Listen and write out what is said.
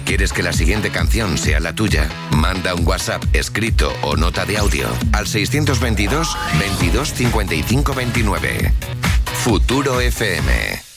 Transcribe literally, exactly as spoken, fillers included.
¿Quieres que la siguiente canción sea la tuya? Manda un WhatsApp escrito o nota de audio al seiscientos veintidós, veintidós, cincuenta y cinco veintinueve. Futuro F M.